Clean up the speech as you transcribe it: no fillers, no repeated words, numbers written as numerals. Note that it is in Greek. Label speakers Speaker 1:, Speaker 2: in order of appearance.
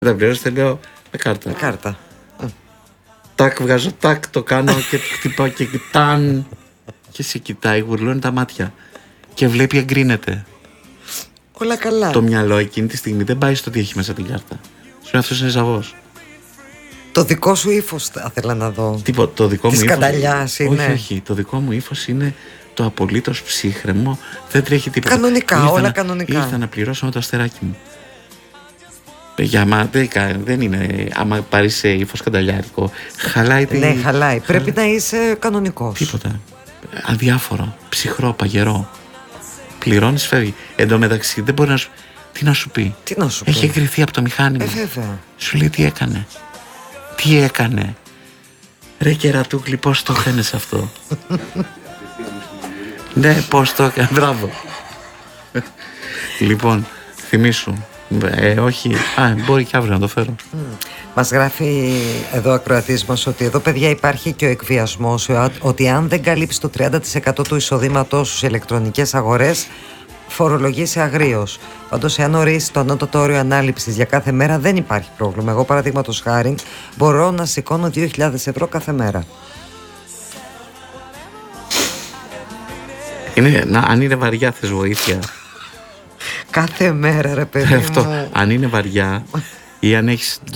Speaker 1: Δεν πληρώσετε, λέω με κάρτα.
Speaker 2: Με κάρτα.
Speaker 1: Τάκ, βγάζω τάκ, το κάνω και χτυπάω και ταν. Και σε κοιτάει, γουρλώνει τα μάτια. Και βλέπει, εγκρίνεται.
Speaker 2: Όλα καλά.
Speaker 1: Το μυαλό εκείνη τη στιγμή δεν πάει στο τι έχει μέσα την κάρτα. Σου λέει αυτός είναι ζαβός.
Speaker 2: Το δικό σου ύφος θα ήθελα να δω.
Speaker 1: Τίποτα, το δικό μου ύφος.
Speaker 2: Της κανταλιάς είναι.
Speaker 1: Όχι, όχι. Το δικό μου ύφος είναι το απολύτως ψύχρεμο. Δεν τρέχει τίποτα.
Speaker 2: Κανονικά, όλα κανονικά.
Speaker 1: Ήρθα να πληρώσω με το αστεράκι μου. Για δεν είναι. Άμα πάρεις ύφος κανταλιάρικο, χαλάει την.
Speaker 2: Ναι, χαλάει. Πρέπει να είσαι κανονικός.
Speaker 1: Τίποτα. Αδιάφορο, ψυχρό, παγερό. Πληρώνεις, φεύγει. Εν τω μεταξύ δεν μπορεί να σου. Τι να σου πει.
Speaker 2: Τι να σου πει.
Speaker 1: Έχει εγκριθεί από το μηχάνημα.
Speaker 2: Βέβαια.
Speaker 1: Σου λέει τι έκανε. Τι έκανε. Ρε κερατούκλι, πώς το έκανες αυτό. Ναι, πώς το έκανε. Μπράβο. Λοιπόν, θυμήσου. Όχι. Μπορεί και αύριο να το φέρω.
Speaker 2: Μας γράφει εδώ ο ακροατής μας ότι εδώ, παιδιά, υπάρχει και ο εκβιασμός, ότι αν δεν καλύψει το 30% του εισοδήματός σου σε ηλεκτρονικές αγορές, φορολογείσαι αγρίως. Πάντως, εάν ορίσει το ανώτατο όριο ανάληψης για κάθε μέρα, δεν υπάρχει πρόβλημα. Εγώ, παραδείγματος χάρη, μπορώ να σηκώνω 2.000 ευρώ κάθε μέρα.
Speaker 1: Αν είναι βαριά, θες βοήθεια.
Speaker 2: Κάθε μέρα, ρε παιδί μου.
Speaker 1: Αυτό, αν είναι βαριά ή αν έχεις